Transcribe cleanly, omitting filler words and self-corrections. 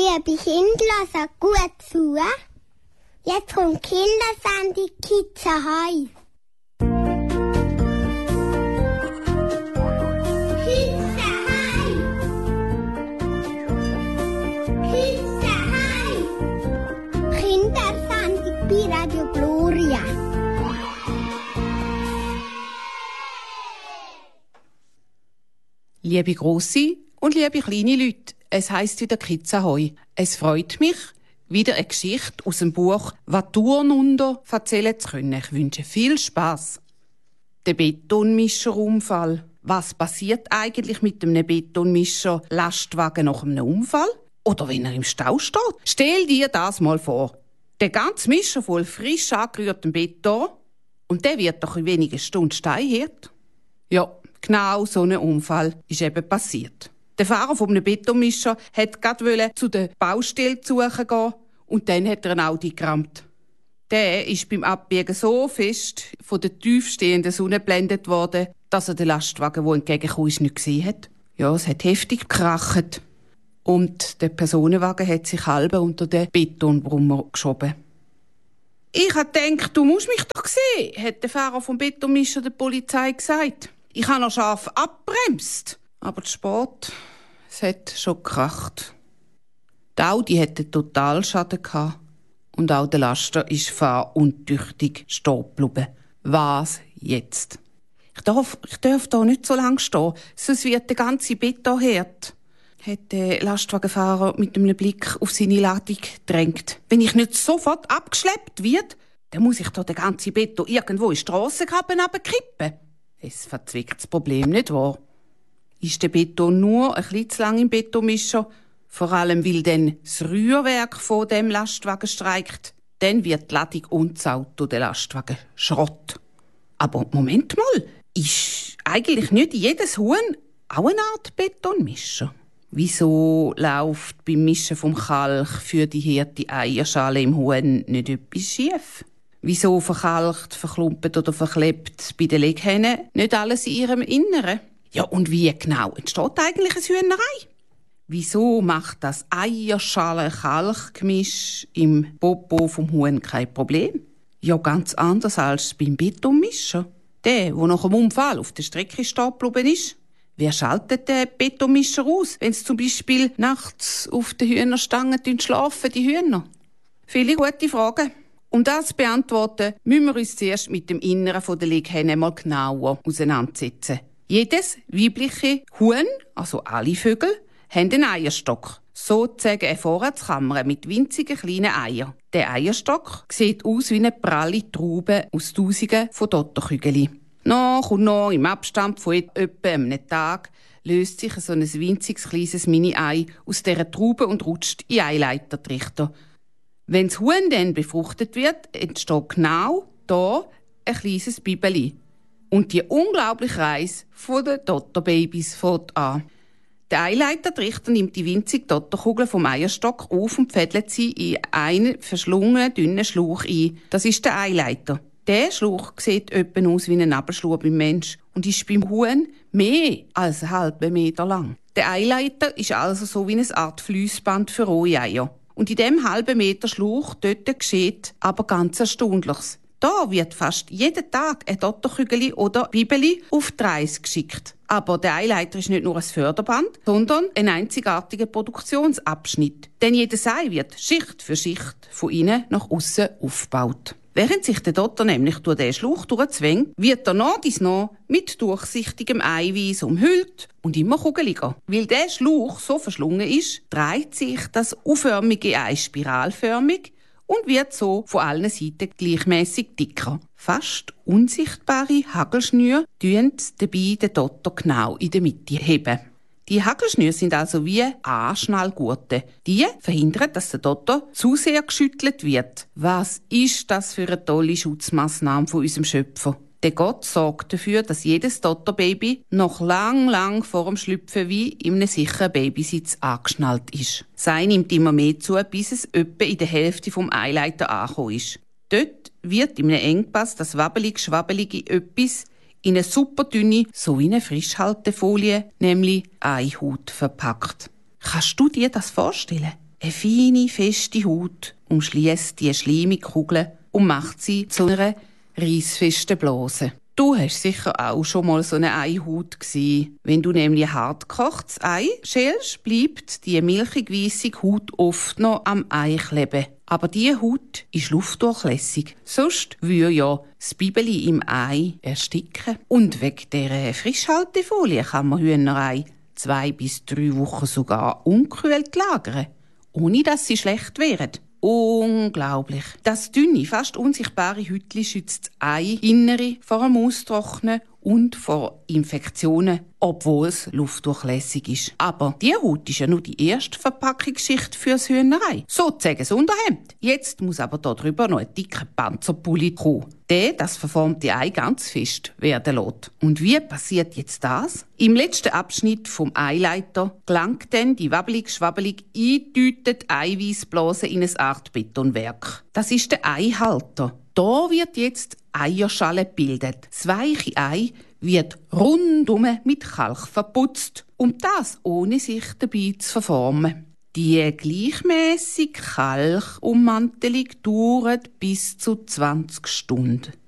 Liebe Kinder, hört gut zu. Jetzt kommt Kindersendung Kids Ahoi. Kids Ahoi. Kids Ahoi. Kindersendung bei Radio Gloria. Liebe grosse und liebe kleine Leute, es heisst wieder Kids Ahoi. Es freut mich, wieder eine Geschichte aus dem Buch «Waturnunder» erzählen zu können. Ich wünsche viel Spass. Der Betonmischerunfall. Was passiert eigentlich mit einem Betonmischer-Lastwagen nach einem Unfall? Oder wenn er im Stau steht? Stell dir das mal vor. Der ganze Mischer voll frisch angerührtem Beton und der wird doch in wenigen Stunden steinhart. Ja, genau so ein Unfall ist eben passiert. Der Fahrer von einem Betonmischer wollte gerade zu der Baustelle suchen gehen und dann hat er ein Audi gerammt. Der ist beim Abbiegen so fest von der tiefstehenden Sonne geblendet worden, dass er den Lastwagen, der entgegengekommen ist, nicht gesehen hat. Ja, es hat heftig gekracht. Und der Personenwagen hat sich halb unter den Betonbrummer geschoben. Ich habe gedacht, du musst mich doch sehen, hat der Fahrer vom Betonmischer der Polizei gesagt. Ich habe noch scharf abbremst. Aber zu spät. Es hat schon gekracht. Der Audi hatte einen Totalschaden gehabt. Und auch der Laster ist fahruntüchtig stehen geblieben. Was jetzt? Ich darf da nicht so lange stehen, sonst wird der ganze Beton hart, hat der Lastwagenfahrer mit einem Blick auf seine Ladung gedrängt. Wenn ich nicht sofort abgeschleppt werde, dann muss ich da den ganzen Beton irgendwo in Strassengraben runterkippen. Es verzwickt das Problem nicht wahr? Ist der Beton nur ein bisschen zu lang im Betonmischer, vor allem weil dann das Rührwerk von dem Lastwagen streikt, dann wird die Ladung und das Auto der Lastwagen Schrott. Aber Moment mal, ist eigentlich nicht jedes Huhn auch eine Art Betonmischer? Wieso läuft beim Mischen vom Kalk für die harte Eierschale im Huhn nicht etwas schief? Wieso verkalkt, verklumpet oder verklebt bei den Leghennen nicht alles in ihrem Inneren? Ja, und wie genau entsteht eigentlich eine Hühnerei? Wieso macht das Eierschalen-Kalk-Gemisch im Popo vom Huhn kein Problem? Ja, ganz anders als beim Betonmischer. Der nach dem Unfall auf der Strecke stehen geblieben ist. Wer schaltet den Betonmischer aus, wenn sie zum Beispiel nachts auf den Hühnerstangen schlafen, die Hühner? Viele gute Fragen. Um das zu beantworten, müssen wir uns zuerst mit dem Inneren der Leghennen mal genauer auseinandersetzen. Jedes weibliche Huhn, also alle Vögel, haben einen Eierstock. Sozusagen eine Vorratskammer mit winzigen kleinen Eiern. Der Eierstock sieht aus wie eine pralle Traube aus Tausenden von Dotterkügeln. Nach und nach, im Abstand von etwa einem Tag, löst sich so ein winziges kleines Mini-Ei aus dieser Traube und rutscht in Eileitertrichter. Wenn das Huhn dann befruchtet wird, entsteht genau da ein kleines Bibeli. Und die unglaubliche Reise von den Dotterbabys fängt an. Der Eileitertrichter nimmt die winzige Dotterkugel vom Eierstock auf und fädelt sie in einen verschlungenen, dünnen Schlauch ein. Das ist der Eileiter. Der Schlauch sieht etwa aus wie ein Nabelschlauch beim Mensch und ist beim Huhn mehr als einen halben Meter lang. Der Eileiter ist also so wie eine Art Fliessband für rohe Eier. Und in diesem halben Meter Schlauch dort geschieht aber ganz Erstaunliches. Da wird fast jeden Tag ein Dotterkügeli oder Bibeli auf die Reise geschickt. Aber der Eileiter ist nicht nur ein Förderband, sondern ein einzigartiger Produktionsabschnitt. Denn jedes Ei wird Schicht für Schicht von innen nach aussen aufgebaut. Während sich der Dotter nämlich durch den Schlauch durchzwängt, wird er nach dies nach mit durchsichtigem Eiweiß umhüllt und immer kugeliger. Weil der Schlauch so verschlungen ist, dreht sich das U-förmige Ei spiralförmig und wird so von allen Seiten gleichmäßig dicker. Fast unsichtbare Hagelschnüre tun dabei den Dotter genau in der Mitte heben. Die Hagelschnüre sind also wie Anschnallgurte. Die verhindern, dass der Dotter zu sehr geschüttelt wird. Was ist das für eine tolle Schutzmaßnahme von unserem Schöpfer? Der Gott sorgt dafür, dass jedes Dotterbaby noch lang vor dem Schlüpfen wie in einem sicheren Babysitz angeschnallt ist. Sei nimmt immer mehr zu, bis es etwa in der Hälfte vom Eileiter angekommen ist. Dort wird in einem Engpass das wabbelig-schwabbelige etwas in eine super dünne, so wie eine Frischhaltefolie, nämlich Eihaut verpackt. Kannst du dir das vorstellen? Eine feine, feste Haut umschließt die schleimige Kugel und macht sie zu einer reissfesten Blase. Du hast sicher auch schon mal so eine Eihaut gesehen. Wenn du nämlich hart gekochtes Ei schälst, bleibt die milchig weisse Haut oft noch am Ei kleben. Aber diese Haut ist luftdurchlässig. Sonst würde ja das Bibeli im Ei ersticken. Und wegen dieser Frischhaltefolie kann man Hühnerei 2 bis 3 Wochen sogar unkühlt lagern, ohne dass sie schlecht wären. Unglaublich. Das dünne, fast unsichtbare Hütli schützt das Ei-Innere vor dem Austrocknen und vor Infektionen, obwohl es luftdurchlässig ist. Aber die Haut ist ja nur die erste Verpackungsschicht fürs Hühnerei. Sozusagen das Unterhemd. Jetzt muss aber da drüber noch ein dicker Panzerpulli kommen. Das verformte Ei ganz fest werden lässt. Und wie passiert jetzt das? Im letzten Abschnitt vom Eileiter gelangt dann die wabbelig-schwabbelig eingedeutete Eiweissblase in eine Art Betonwerk. Das ist der Eihalter. Da wird jetzt Eierschale gebildet. Das weiche Ei wird rundum mit Kalk verputzt. Und das ohne sich dabei zu verformen. Die gleichmäßige Kalkummantelung dauert bis zu 20 Stunden.